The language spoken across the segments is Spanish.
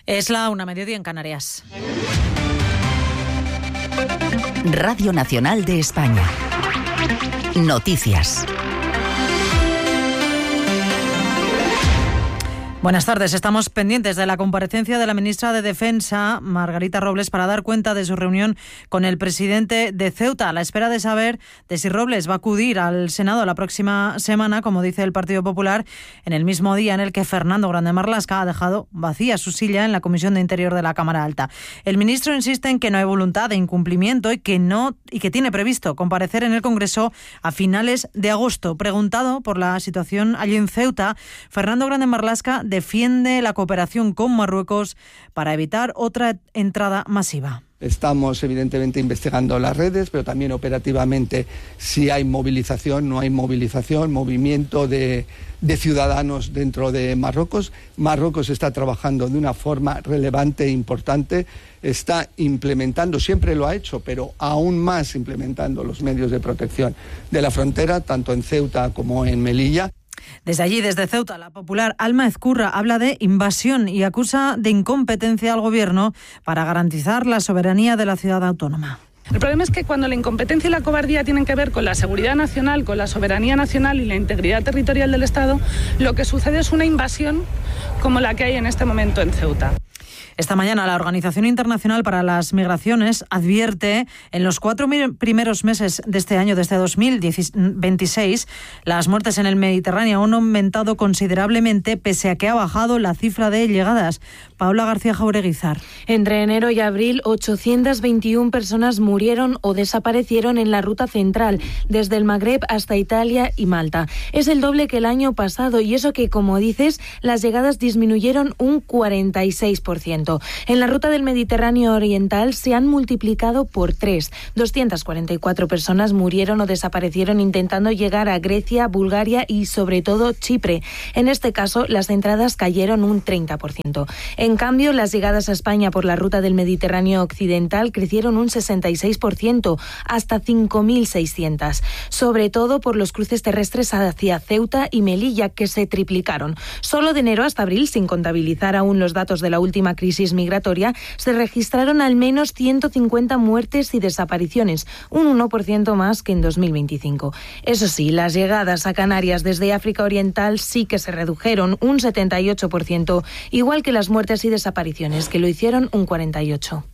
Es la 1:00 en Canarias. Radio Nacional de España. Noticias. Buenas tardes. Estamos pendientes de la comparecencia de la ministra de Defensa, Margarita Robles, para dar cuenta de su reunión con el presidente de Ceuta, a la espera de saber de si Robles va a acudir al Senado la próxima semana, como dice el Partido Popular, en el mismo día en el que Fernando Grande Marlaska ha dejado vacía su silla en la Comisión de Interior de la Cámara Alta. El ministro insiste en que no hay voluntad de incumplimiento y que tiene previsto comparecer en el Congreso a finales de agosto. Preguntado por la situación allí en Ceuta, Fernando Grande Marlaska defiende la cooperación con Marruecos para evitar otra entrada masiva. Estamos evidentemente investigando las redes, pero también operativamente si hay movilización, no hay movilización, movimiento de ciudadanos dentro de Marruecos. Marruecos está trabajando de una forma relevante e importante, está implementando, siempre lo ha hecho, pero aún más implementando los medios de protección de la frontera, tanto en Ceuta como en Melilla. Desde allí, desde Ceuta, la popular Alma Ezcurra habla de invasión y acusa de incompetencia al Gobierno para garantizar la soberanía de la ciudad autónoma. El problema es que cuando la incompetencia y la cobardía tienen que ver con la seguridad nacional, con la soberanía nacional y la integridad territorial del Estado, lo que sucede es una invasión como la que hay en este momento en Ceuta. Esta mañana la Organización Internacional para las Migraciones advierte en los 4 primeros meses de este año, desde 2026, las muertes en el Mediterráneo han aumentado considerablemente pese a que ha bajado la cifra de llegadas. Paula García Jaureguizar. Entre enero y abril, 821 personas murieron o desaparecieron en la ruta central, desde el Magreb hasta Italia y Malta. Es el doble que el año pasado y eso que, como dices, las llegadas disminuyeron un 46%. En la ruta del Mediterráneo Oriental se han multiplicado por 3. 244 personas murieron o desaparecieron intentando llegar a Grecia, Bulgaria y sobre todo Chipre. En este caso, las entradas cayeron un 30%. En cambio, las llegadas a España por la ruta del Mediterráneo Occidental crecieron un 66%, hasta 5.600. Sobre todo por los cruces terrestres hacia Ceuta y Melilla, que se triplicaron. Solo de enero hasta abril, sin contabilizar aún los datos de la última crisis migratoria, se registraron al menos 150 muertes y desapariciones, un 1% más que en 2025. Eso sí, las llegadas a Canarias desde África Oriental sí que se redujeron un 78%, igual que las muertes y desapariciones, que lo hicieron un 48%.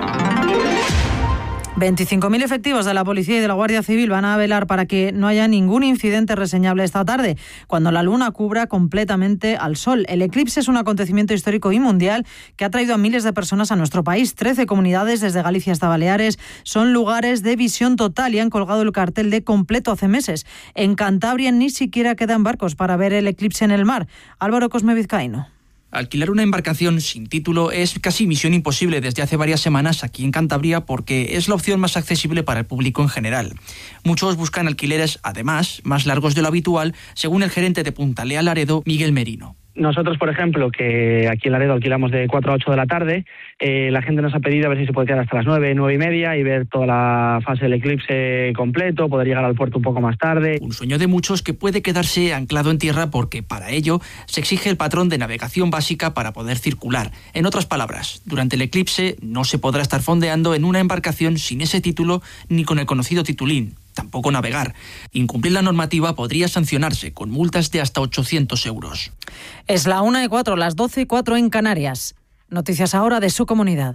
25.000 efectivos de la Policía y de la Guardia Civil van a velar para que no haya ningún incidente reseñable esta tarde, cuando la luna cubra completamente al sol. El eclipse es un acontecimiento histórico y mundial que ha traído a miles de personas a nuestro país. 13 comunidades, desde Galicia hasta Baleares, son lugares de visión total y han colgado el cartel de completo hace meses. En Cantabria ni siquiera quedan barcos para ver el eclipse en el mar. Álvaro Cosme Vizcaíno. Alquilar una embarcación sin título es casi misión imposible desde hace varias semanas aquí en Cantabria porque es la opción más accesible para el público en general. Muchos buscan alquileres, además, más largos de lo habitual, según el gerente de Puntalea Laredo, Miguel Merino. Nosotros, por ejemplo, que aquí en Laredo alquilamos de 4 a 8 de la tarde, la gente nos ha pedido a ver si se puede quedar hasta las 9, 9:30 y ver toda la fase del eclipse completo, poder llegar al puerto un poco más tarde. Un sueño de muchos que puede quedarse anclado en tierra porque para ello se exige el patrón de navegación básica para poder circular. En otras palabras, durante el eclipse no se podrá estar fondeando en una embarcación sin ese título ni con el conocido titulín. Tampoco navegar. Incumplir la normativa podría sancionarse con multas de hasta 800 euros. Es la 1:04, las 12:04 en Canarias. Noticias ahora de su comunidad.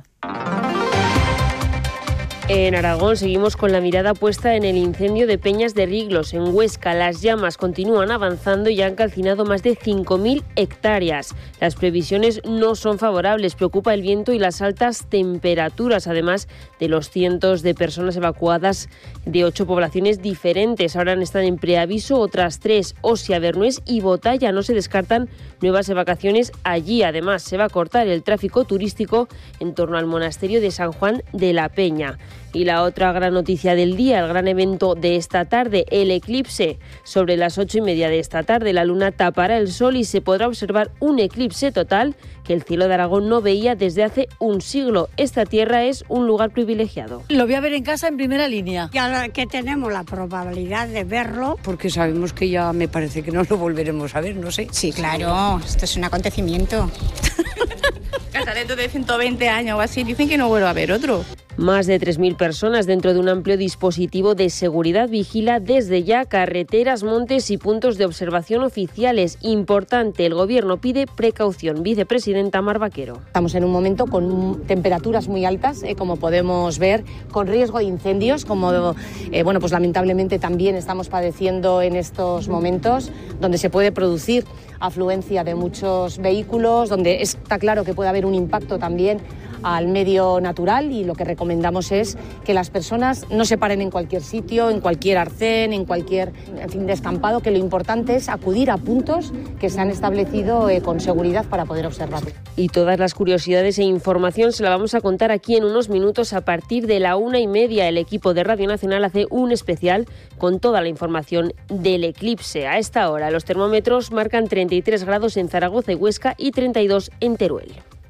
En Aragón seguimos con la mirada puesta en el incendio de Peñas de Riglos. En Huesca las llamas continúan avanzando y han calcinado más de 5.000 hectáreas. Las previsiones no son favorables, preocupa el viento y las altas temperaturas, además de los cientos de personas evacuadas de 8 poblaciones diferentes. Ahora están en preaviso otras 3, Osia, Bernués y Botalla. No se descartan nuevas evacuaciones allí. Además, se va a cortar el tráfico turístico en torno al monasterio de San Juan de la Peña. Y la otra gran noticia del día, el gran evento de esta tarde, el eclipse. Sobre las 8:30 de esta tarde, la luna tapará el sol y se podrá observar un eclipse total que el cielo de Aragón no veía desde hace un siglo. Esta tierra es un lugar privilegiado. Lo voy a ver en casa en primera línea. Ya que tenemos la probabilidad de verlo. Porque sabemos que ya me parece que no lo volveremos a ver, no sé. Sí, claro, esto es un acontecimiento. Hasta dentro de 120 años o así dicen que no vuelve a haber otro. Más de 3.000 personas dentro de un amplio dispositivo de seguridad vigila desde ya carreteras, montes y puntos de observación oficiales. Importante, el Gobierno pide precaución. Vicepresidenta Mar Vaquero. Estamos en un momento con temperaturas muy altas, como podemos ver, con riesgo de incendios, como pues lamentablemente también estamos padeciendo en estos momentos, donde se puede producir afluencia de muchos vehículos, donde está claro que puede haber un impacto también al medio natural, y lo que recomendamos es que las personas no se paren en cualquier sitio, en cualquier arcén, en cualquier descampado, que lo importante es acudir a puntos que se han establecido con seguridad para poder observarlo. Y todas las curiosidades e información se la vamos a contar aquí en unos minutos a partir de la 1:30. El equipo de Radio Nacional hace un especial con toda la información del eclipse. A esta hora los termómetros marcan 33 grados en Zaragoza y Huesca y 32 en Teruel.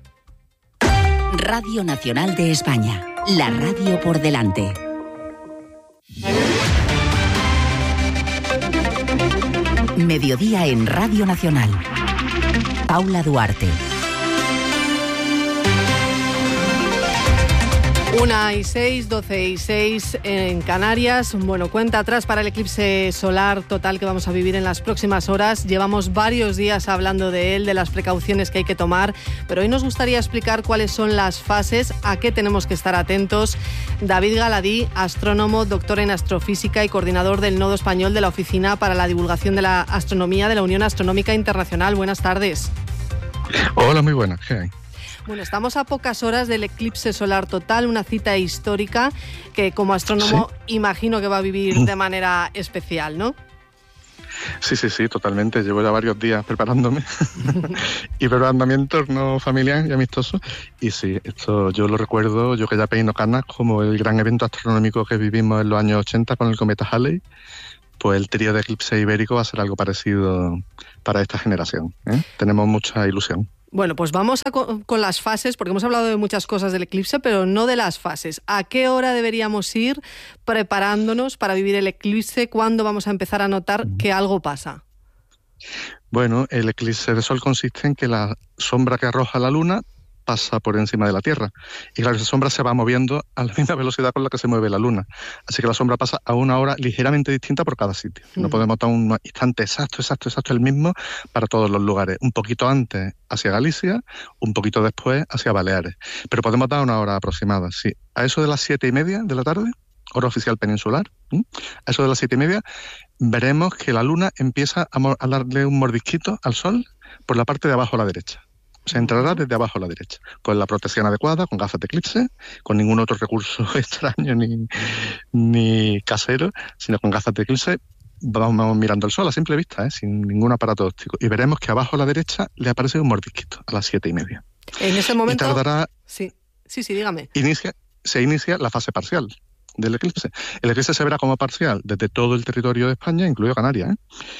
Radio Nacional de España, la radio por delante. Mediodía en Radio Nacional. Paula Duarte. 1:06, 12:06 en Canarias. Bueno, cuenta atrás para el eclipse solar total que vamos a vivir en las próximas horas. Llevamos varios días hablando de él, de las precauciones que hay que tomar, pero hoy nos gustaría explicar cuáles son las fases, a qué tenemos que estar atentos. David Galadí, astrónomo, doctor en astrofísica y coordinador del Nodo Español de la Oficina para la Divulgación de la Astronomía de la Unión Astronómica Internacional. Buenas tardes. Hola, muy buenas. ¿Qué hay? Bueno, estamos a pocas horas del eclipse solar total, una cita histórica que como astrónomo imagino que va a vivir de manera especial, ¿no? Sí, totalmente. Llevo ya varios días preparándome y preparando mi entorno familiar y amistoso. Y sí, esto yo lo recuerdo, yo que ya peino canas, como el gran evento astronómico que vivimos en los años 80 con el cometa Halley. Pues el trío de eclipse ibérico va a ser algo parecido para esta generación, ¿eh? Tenemos mucha ilusión. Bueno, pues vamos con las fases, porque hemos hablado de muchas cosas del eclipse, pero no de las fases. ¿A qué hora deberíamos ir preparándonos para vivir el eclipse? ¿Cuándo vamos a empezar a notar que algo pasa? Bueno, el eclipse de sol consiste en que la sombra que arroja la luna pasa por encima de la Tierra. Y claro, esa sombra se va moviendo a la misma velocidad con la que se mueve la Luna. Así que la sombra pasa a una hora ligeramente distinta por cada sitio. No podemos dar un instante exacto el mismo para todos los lugares. Un poquito antes hacia Galicia, un poquito después hacia Baleares. Pero podemos dar una hora aproximada, sí. A eso de las 7:30 de la tarde, hora oficial peninsular, a eso de las 7:30, veremos que la Luna empieza a darle un mordisquito al Sol por la parte de abajo a la derecha. O sea, entrará desde abajo a la derecha, con la protección adecuada, con gafas de eclipse, con ningún otro recurso extraño ni casero, sino con gafas de eclipse. Vamos mirando el sol a simple vista, sin ningún aparato óptico, y veremos que abajo a la derecha le aparece un mordisquito a las 7:30. En ese momento... Y tardará... Sí, dígame. Se inicia la fase parcial del eclipse. El eclipse se verá como parcial desde todo el territorio de España, incluido Canarias,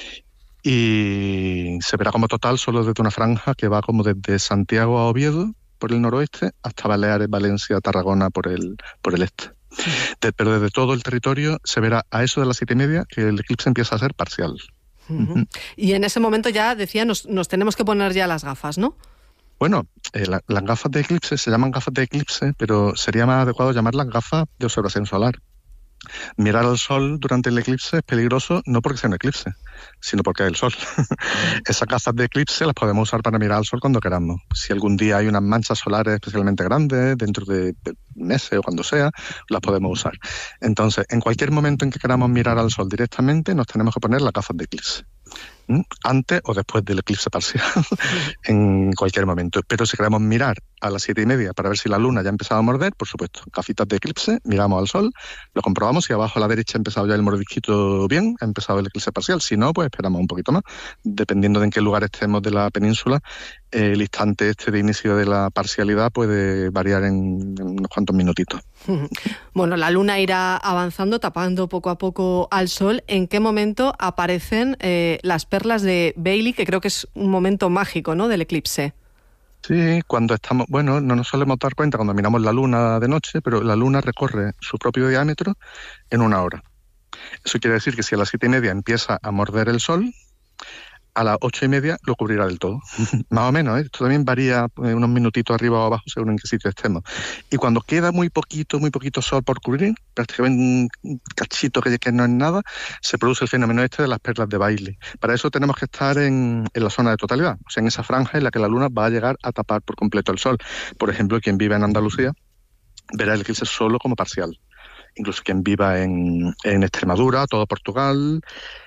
y se verá como total solo desde una franja que va como desde Santiago a Oviedo por el noroeste hasta Baleares, Valencia, Tarragona por el este. Pero desde todo el territorio se verá a eso de las 7:30 que el eclipse empieza a ser parcial. Y en ese momento ya, decía, nos tenemos que poner ya las gafas, ¿no? Bueno, las gafas de eclipse se llaman gafas de eclipse, pero sería más adecuado llamarlas gafas de observación solar. Mirar al sol durante el eclipse es peligroso no porque sea un eclipse, sino porque hay el sol. Esas gafas de eclipse las podemos usar para mirar al sol cuando queramos. Si algún día hay unas manchas solares especialmente grandes, dentro de meses o cuando sea, las podemos usar. Entonces, en cualquier momento en que queramos mirar al sol directamente, nos tenemos que poner las gafas de eclipse. Antes o después del eclipse parcial, en cualquier momento. Pero si queremos mirar a las 7:30 para ver si la luna ya ha empezado a morder, por supuesto, gafitas de eclipse, miramos al sol, lo comprobamos, si abajo a la derecha ha empezado ya el mordisquito bien, ha empezado el eclipse parcial. Si no, pues esperamos un poquito más. Dependiendo de en qué lugar estemos de la península, el instante de inicio de la parcialidad puede variar en unos cuantos minutitos. Bueno, la luna irá avanzando, tapando poco a poco al sol. ¿En qué momento aparecen las perlas de Bailey, que creo que es un momento mágico, ¿no?, del eclipse? Sí, cuando estamos, no nos solemos dar cuenta cuando miramos la luna de noche, pero la luna recorre su propio diámetro en una hora. Eso quiere decir que si a las 7:30 empieza a morder el sol, a las 8:30 lo cubrirá del todo. Más o menos, ¿eh? Esto también varía unos minutitos arriba o abajo según en qué sitio estemos. Y cuando queda muy poquito sol por cubrir, prácticamente un cachito que no es nada, se produce el fenómeno de las perlas de Bailey. Para eso tenemos que estar en la zona de totalidad, o sea, en esa franja en la que la luna va a llegar a tapar por completo el sol. Por ejemplo, quien vive en Andalucía verá el eclipse solo como parcial. Incluso quien viva en Extremadura, todo Portugal.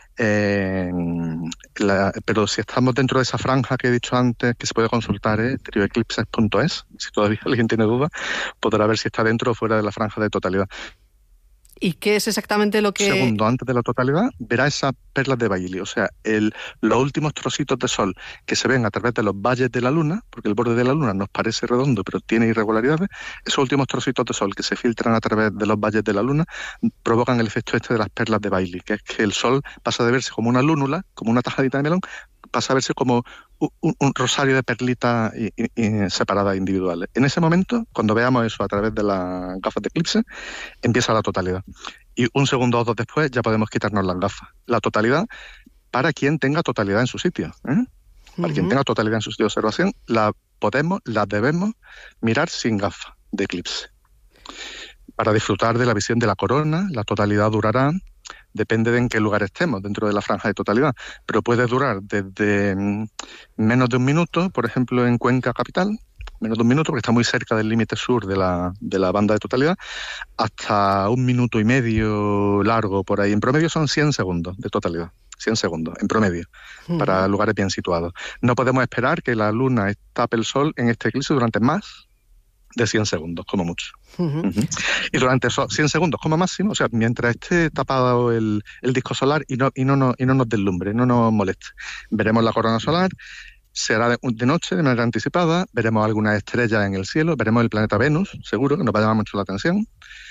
Pero si estamos dentro de esa franja que he dicho antes, que se puede consultar, trioeclipses.es, si todavía alguien tiene duda, podrá ver si está dentro o fuera de la franja de totalidad. ¿Y qué es exactamente lo que...? Segundo, antes de la totalidad, verá esas perlas de Bailey, o sea, los últimos trocitos de sol que se ven a través de los valles de la luna, porque el borde de la luna nos parece redondo, pero tiene irregularidades. Esos últimos trocitos de sol que se filtran a través de los valles de la luna provocan el efecto de las perlas de Bailey, que es que el sol pasa de verse como una lúnula, como una tajadita de melón, pasa a verse como un rosario de perlitas separadas individuales. En ese momento, cuando veamos eso a través de las gafas de eclipse, empieza la totalidad. Y un segundo o dos después ya podemos quitarnos las gafas. La totalidad, para quien tenga totalidad en su sitio. Para quien tenga totalidad en su sitio de observación, la debemos mirar sin gafas de eclipse. Para disfrutar de la visión de la corona, la totalidad durará, depende de en qué lugar estemos dentro de la franja de totalidad, pero puede durar desde menos de un minuto, por ejemplo en Cuenca capital, menos de un minuto porque está muy cerca del límite sur de la banda de totalidad, hasta 1 minuto y medio largo por ahí. En promedio son 100 segundos de totalidad. 100 segundos, en promedio, para lugares bien situados. No podemos esperar que la luna tape el sol en este eclipse durante más de 100 segundos, como mucho. Y durante esos 100 segundos, como máximo, o sea, mientras esté tapado el disco solar y no nos deslumbre, no nos moleste, veremos la corona solar, será de noche, de manera anticipada, veremos algunas estrellas en el cielo, veremos el planeta Venus, seguro, que nos va a llamar mucho la atención.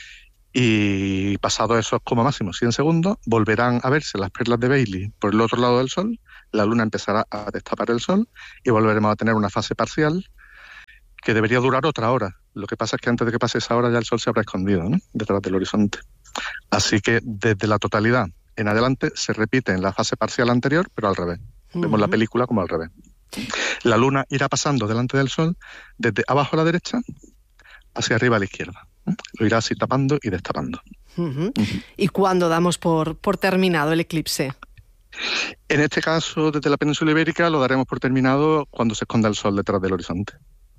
Y pasados esos como máximo 100 segundos, volverán a verse las perlas de Bailey por el otro lado del Sol, la luna empezará a destapar el Sol y volveremos a tener una fase parcial que debería durar otra hora. Lo que pasa es que antes de que pase esa hora ya el Sol se habrá escondido, ¿no?, detrás del horizonte. Así que desde la totalidad en adelante se repite en la fase parcial anterior, pero al revés. Vemos la película como al revés. La luna irá pasando delante del Sol desde abajo a la derecha hacia arriba a la izquierda. Lo irá así tapando y destapando. ¿Y cuándo damos por terminado el eclipse? En este caso, desde la península ibérica, lo daremos por terminado cuando se esconda el Sol detrás del horizonte.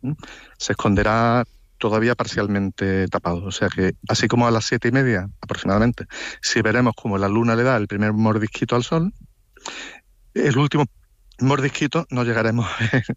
Se esconderá todavía parcialmente tapado, o sea que así como a las 7:30 aproximadamente, si veremos como la luna le da el primer mordisquito al Sol, el último mordisquito no llegaremos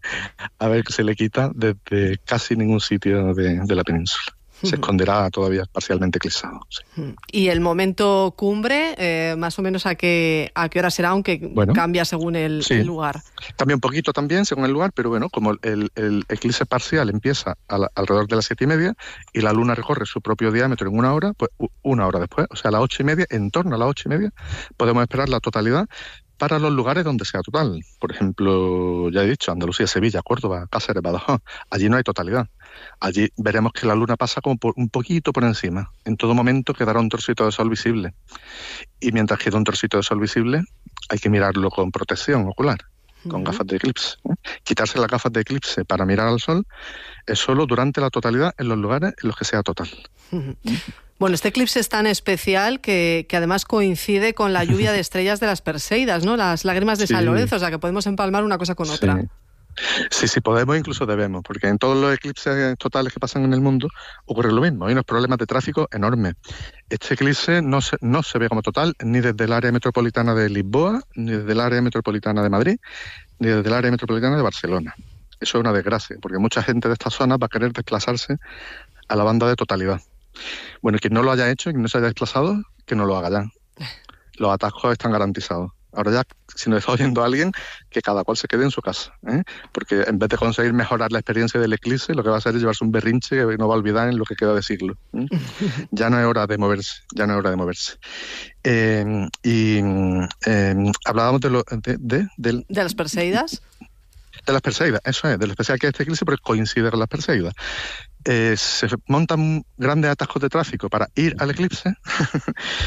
a ver que se le quita desde casi ningún sitio de la península. Se esconderá todavía parcialmente eclipsado. Sí. ¿Y el momento cumbre, más o menos a qué hora será, aunque cambia según el lugar? Cambia un poquito también según el lugar, pero bueno, como el eclipse parcial empieza alrededor de las 7:30 y la luna recorre su propio diámetro en 1 hora, pues 1 hora después, o sea, a las 8:30, en torno a las 8:30, podemos esperar la totalidad para los lugares donde sea total. Por ejemplo, ya he dicho, Andalucía, Sevilla, Córdoba, Cáceres, Badajoz. Allí no hay totalidad. Allí veremos que la luna pasa como un poquito por encima. En todo momento quedará un trocito de sol visible. Y mientras queda un trocito de sol visible, hay que mirarlo con protección ocular, con gafas de eclipse. Quitarse las gafas de eclipse para mirar al sol es solo durante la totalidad en los lugares en los que sea total. Bueno, este eclipse es tan especial que además coincide con la lluvia de estrellas de las Perseidas, ¿no? Las lágrimas de San Lorenzo, o sea que podemos empalmar una cosa con otra. Sí, podemos, incluso debemos, porque en todos los eclipses totales que pasan en el mundo ocurre lo mismo. Hay unos problemas de tráfico enormes. Este eclipse no se ve como total ni desde el área metropolitana de Lisboa, ni desde el área metropolitana de Madrid, ni desde el área metropolitana de Barcelona. Eso es una desgracia, porque mucha gente de estas zonas va a querer desplazarse a la banda de totalidad. Bueno, quien no lo haya hecho, quien no se haya desplazado, que no lo haga ya. Los atascos están garantizados. Ahora ya, si nos está oyendo alguien, que cada cual se quede en su casa, porque en vez de conseguir mejorar la experiencia del eclipse, lo que va a hacer es llevarse un berrinche que no va a olvidar en lo que queda de siglo. Ya no es hora de moverse, hablábamos de las Perseidas. De las Perseidas, eso es, de lo especial que es este eclipse, porque coincide con las Perseidas. Se montan grandes atascos de tráfico para ir al eclipse,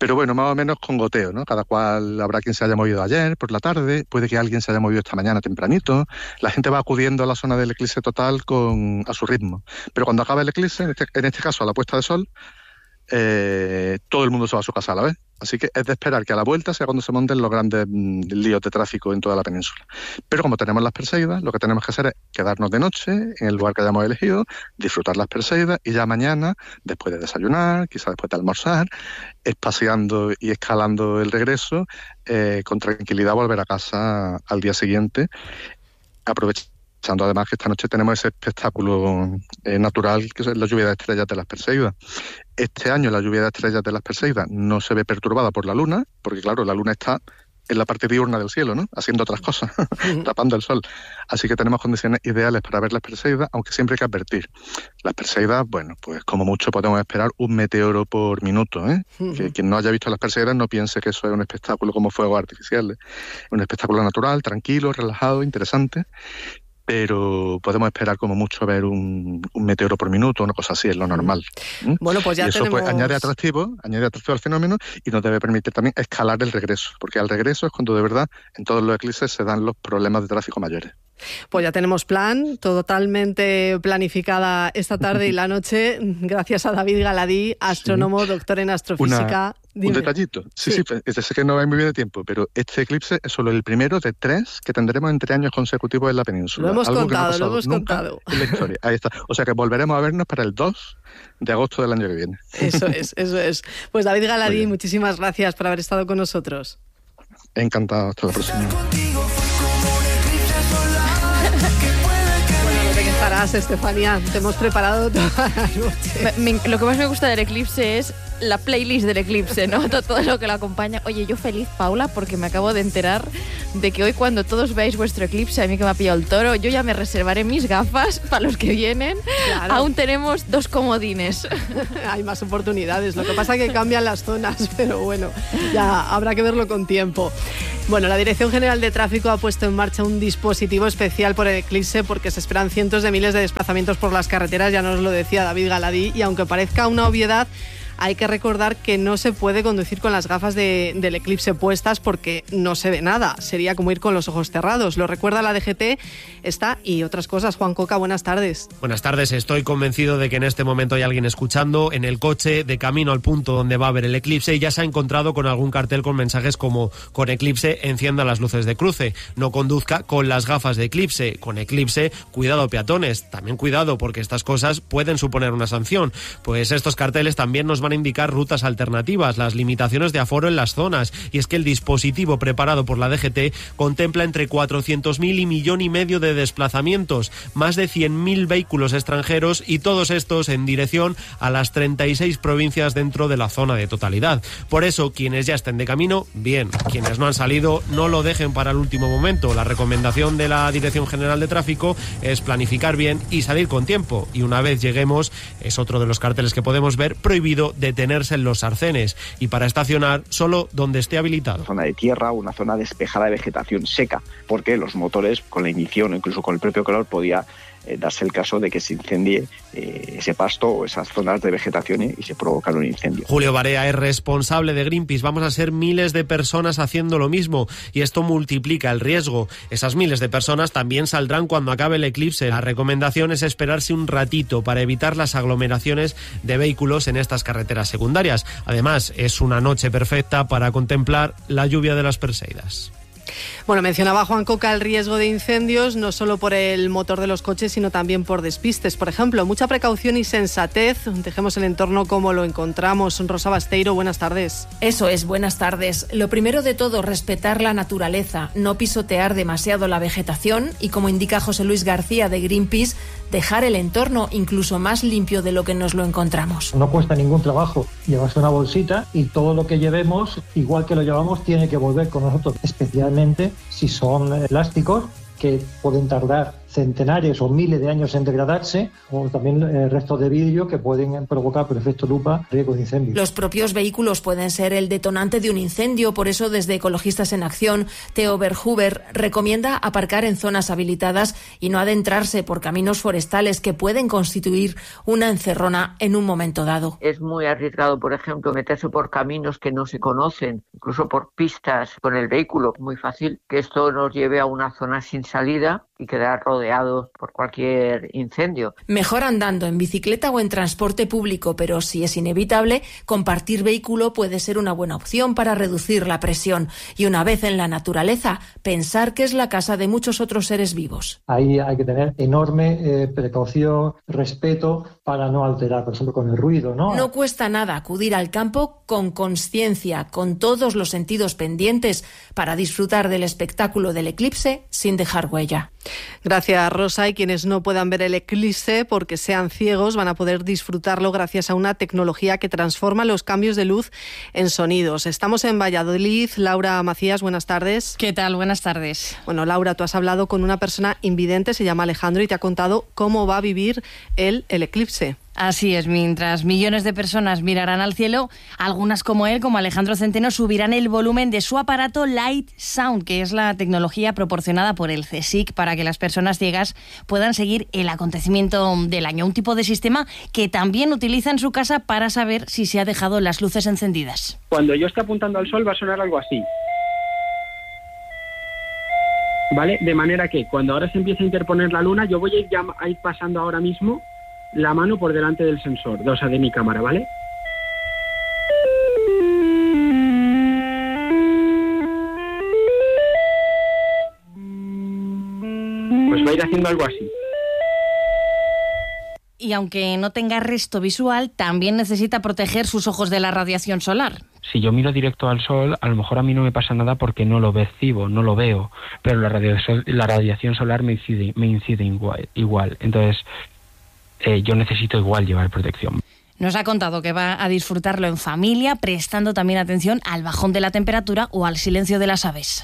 Pero bueno, más o menos con goteo, ¿no? Cada cual, habrá quien se haya movido ayer por la tarde, puede que alguien se haya movido esta mañana tempranito. La gente va acudiendo a la zona del eclipse total a su ritmo. Pero cuando acaba el eclipse, en este caso a la puesta de sol, todo el mundo se va a su casa a la vez. Así que es de esperar que a la vuelta sea cuando se monten los grandes líos de tráfico en toda la península. Pero como tenemos las Perseidas, lo que tenemos que hacer es quedarnos de noche en el lugar que hayamos elegido, disfrutar las Perseidas y ya mañana, después de desayunar, quizás después de almorzar, espaciando y escalando el regreso, con tranquilidad volver a casa al día siguiente, aprovechando además que esta noche tenemos ese espectáculo natural que es la lluvia de estrellas de las Perseidas. Este año la lluvia de estrellas de las Perseidas no se ve perturbada por la luna, porque claro, la luna está en la parte diurna del cielo, ¿no? Haciendo otras cosas, tapando el sol. Así que tenemos condiciones ideales para ver las Perseidas, aunque siempre hay que advertir. Las Perseidas, bueno, pues como mucho podemos esperar un meteoro por minuto, ¿eh? Que quien no haya visto las Perseidas no piense que eso es un espectáculo como fuegos artificiales. Es un espectáculo natural, tranquilo, relajado, interesante. Pero podemos esperar como mucho ver un meteoro por minuto, una cosa así, es lo normal. Bueno, pues ya y eso tenemos... pues, añade atractivo al fenómeno y nos debe permitir también escalar el regreso, porque al regreso es cuando de verdad en todos los eclipses se dan los problemas de tráfico mayores. Pues ya tenemos plan, totalmente planificada esta tarde y la noche, gracias a David Galadí, astrónomo, doctor en astrofísica. Un detallito, sí, sé que no va muy bien de tiempo, pero este eclipse es solo el primero de 3 que tendremos en 3 años consecutivos en la península. Lo hemos contado. En la historia. Ahí está. O sea que volveremos a vernos para el 2 de agosto del año que viene. Eso es. Pues David Galadí, muchísimas gracias por haber estado con nosotros. Encantado, hasta la próxima. Estarás, Estefanía, te hemos preparado toda la noche. Lo que más me gusta del eclipse es la playlist del eclipse, ¿no? Todo lo que lo acompaña. Oye, yo feliz, Paula, porque me acabo de enterar de que hoy cuando todos veáis vuestro eclipse, a mí que me ha pillado el toro, yo ya me reservaré mis gafas para los que vienen. Claro. Aún tenemos 2 comodines. Hay más oportunidades, lo que pasa es que cambian las zonas, pero bueno, ya habrá que verlo con tiempo. Bueno, la Dirección General de Tráfico ha puesto en marcha un dispositivo especial por el eclipse porque se esperan cientos de miles de desplazamientos por las carreteras, ya nos lo decía David Galadí, y aunque parezca una obviedad, hay que recordar que no se puede conducir con las gafas del eclipse puestas porque no se ve nada. Sería como ir con los ojos cerrados. Lo recuerda la DGT, y otras cosas. Juan Coca, buenas tardes. Buenas tardes. Estoy convencido de que en este momento hay alguien escuchando en el coche de camino al punto donde va a ver el eclipse y ya se ha encontrado con algún cartel con mensajes como: con eclipse, encienda las luces de cruce. No conduzca con las gafas de eclipse. Con eclipse, cuidado peatones. También cuidado porque estas cosas pueden suponer una sanción. Pues estos carteles también nos van a indicar rutas alternativas, las limitaciones de aforo en las zonas, y es que el dispositivo preparado por la DGT contempla entre 400.000 y 1,5 millones de desplazamientos, más de 100.000 vehículos extranjeros y todos estos en dirección a las 36 provincias dentro de la zona de totalidad. Por eso, quienes ya estén de camino, bien, quienes no han salido, no lo dejen para el último momento. La recomendación de la Dirección General de Tráfico es planificar bien y salir con tiempo, y una vez lleguemos, es otro de los carteles que podemos ver, prohibido detenerse en los arcenes y para estacionar solo donde esté habilitado. Zona de tierra, una zona despejada de vegetación seca, porque los motores con la ignición o incluso con el propio calor podía darse el caso de que se incendie ese pasto o esas zonas de vegetación y se provocara un incendio. Julio Barea es responsable de Greenpeace. Vamos a ser miles de personas haciendo lo mismo y esto multiplica el riesgo. Esas miles de personas también saldrán cuando acabe el eclipse. La recomendación es esperarse un ratito para evitar las aglomeraciones de vehículos en estas carreteras secundarias. Además, es una noche perfecta para contemplar la lluvia de las Perseidas. Bueno, mencionaba Juan Coca el riesgo de incendios, no solo por el motor de los coches, sino también por despistes. Por ejemplo, mucha precaución y sensatez. Dejemos el entorno como lo encontramos. Rosa Basteiro, buenas tardes. Eso es, buenas tardes. Lo primero de todo, respetar la naturaleza, no pisotear demasiado la vegetación y, como indica José Luis García de Greenpeace, dejar el entorno incluso más limpio de lo que nos lo encontramos. No cuesta ningún trabajo llevarse una bolsita y todo lo que llevemos, igual que lo llevamos, tiene que volver con nosotros, especialmente si son elásticos, que pueden tardar centenares o miles de años en degradarse, o también restos de vidrio que pueden provocar por efecto lupa riesgo de incendio. Los propios vehículos pueden ser el detonante de un incendio, por eso desde Ecologistas en Acción, Theo Verhuber recomienda aparcar en zonas habilitadas y no adentrarse por caminos forestales que pueden constituir una encerrona en un momento dado. Es muy arriesgado, por ejemplo, meterse por caminos que no se conocen, incluso por pistas con el vehículo. Muy fácil que esto nos lleve a una zona sin salida y quedar rodeados por cualquier incendio. Mejor andando en bicicleta o en transporte público, pero si es inevitable, compartir vehículo puede ser una buena opción para reducir la presión. Y una vez en la naturaleza, pensar que es la casa de muchos otros seres vivos. Ahí hay que tener enorme precaución, respeto para no alterar, por ejemplo, con el ruido, ¿no? No cuesta nada acudir al campo con consciencia, con todos los sentidos pendientes, para disfrutar del espectáculo del eclipse sin dejar huella. Gracias, Rosa. Y quienes no puedan ver el eclipse porque sean ciegos van a poder disfrutarlo gracias a una tecnología que transforma los cambios de luz en sonidos. Estamos en Valladolid. Laura Macías, buenas tardes. ¿Qué tal? Buenas tardes. Bueno, Laura, tú has hablado con una persona invidente, se llama Alejandro, y te ha contado cómo va a vivir él el eclipse. Así es, mientras millones de personas mirarán al cielo, algunas como él, como Alejandro Centeno, subirán el volumen de su aparato Light Sound, que es la tecnología proporcionada por el CSIC para que las personas ciegas puedan seguir el acontecimiento del año. Un tipo de sistema que también utiliza en su casa para saber si se ha dejado las luces encendidas. Cuando yo esté apuntando al sol va a sonar algo así. ¿Vale? De manera que cuando ahora se empiece a interponer la luna, yo voy a ir pasando ahora mismo la mano por delante del sensor, o sea, de mi cámara, ¿vale? Pues va a ir haciendo algo así. Y aunque no tenga resto visual, también necesita proteger sus ojos de la radiación solar. Si yo miro directo al sol, a lo mejor a mí no me pasa nada porque no lo percibo, no lo veo, pero la radiación solar me incide igual. Entonces, yo necesito igual llevar protección. Nos ha contado que va a disfrutarlo en familia, prestando también atención al bajón de la temperatura o al silencio de las aves.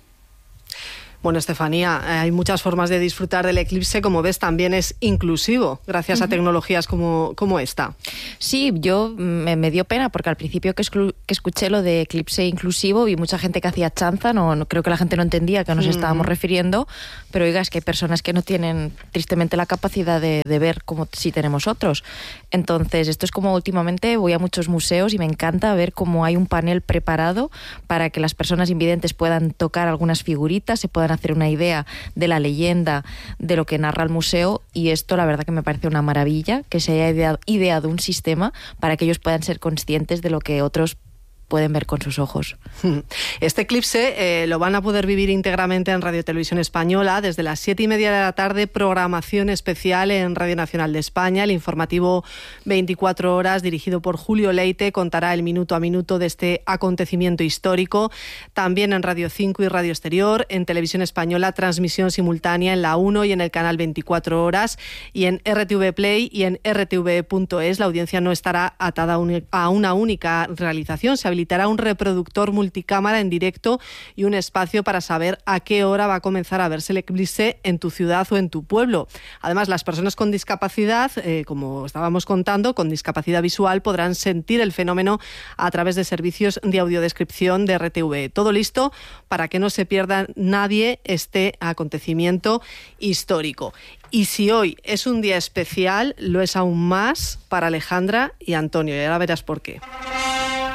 Bueno, Estefanía, hay muchas formas de disfrutar del eclipse. Como ves, también es inclusivo, gracias a tecnologías como esta. Sí, yo me dio pena, porque al principio que escuché lo de eclipse inclusivo, vi mucha gente que hacía chanza, no creo que la gente no entendía a qué nos estábamos refiriendo, pero oiga, es que hay personas que no tienen tristemente la capacidad de ver como si tenemos otros. Entonces, esto es como últimamente voy a muchos museos y me encanta ver cómo hay un panel preparado para que las personas invidentes puedan tocar algunas figuritas, se puedan hacer una idea de la leyenda, de lo que narra el museo, y esto la verdad que me parece una maravilla, que se haya ideado un sistema para que ellos puedan ser conscientes de lo que otros pueden ver con sus ojos. Este eclipse lo van a poder vivir íntegramente en Radio Televisión Española desde las 7:30 de la tarde, programación especial en Radio Nacional de España. El informativo 24 horas dirigido por Julio Leite contará el minuto a minuto de este acontecimiento histórico. También en Radio 5 y Radio Exterior, en Televisión Española, transmisión simultánea en la 1 y en el canal 24 horas, y en RTV Play y en rtv.es. La audiencia no estará atada a una única realización. Se habilitará un reproductor multicámara en directo y un espacio para saber a qué hora va a comenzar a verse el eclipse en tu ciudad o en tu pueblo. Además, las personas con discapacidad, como estábamos contando, con discapacidad visual, podrán sentir el fenómeno a través de servicios de audiodescripción de RTV. Todo listo para que no se pierda nadie este acontecimiento histórico. Y si hoy es un día especial, lo es aún más para Alejandra y Antonio, y ahora verás por qué.